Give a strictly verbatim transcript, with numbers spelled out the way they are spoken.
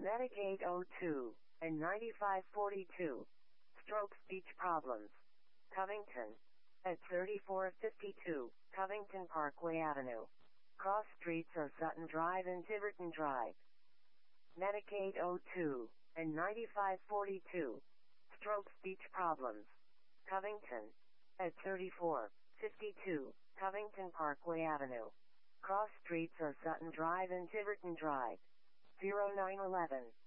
Medicaid oh two and ninety-five forty-two. Stroke speech problems. Covington. At thirty-four fifty-two, Covington Parkway Avenue. Cross streets are Sutton Drive and Tiverton Drive. Medicaid oh two and ninety-five forty-two. Stroke speech problems. Covington. At thirty-four fifty-two, Covington Parkway Avenue. Cross streets are Sutton Drive and Tiverton Drive. zero nine one one